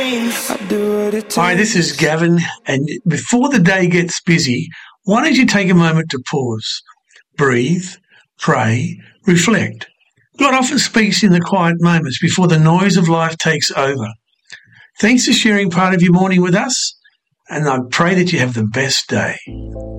Hi, this is Gavin, and before the day gets busy, why don't you take a moment to pause, breathe, pray, reflect. God often speaks in the quiet moments before the noise of life takes over. Thanks for sharing part of your morning with us, and I pray that you have the best day.